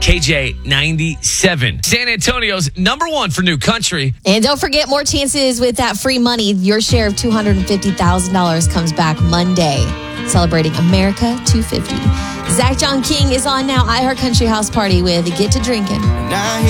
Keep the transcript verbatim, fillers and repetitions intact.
K J ninety-seven. San Antonio's number one for new country. And don't forget, more chances with that free money. Your share of two hundred fifty thousand dollars comes back Monday. Celebrating America two fifty. Zach John King is on now. iHeart Country House Party with Get to Drinking. Now